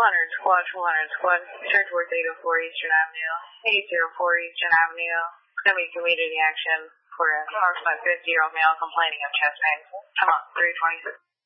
squad, 200 squad, search towards 804 Eastern Avenue, 804 Eastern Avenue. It's going to be community action for a 550-year-old male complaining of chest pain. Come on, 320.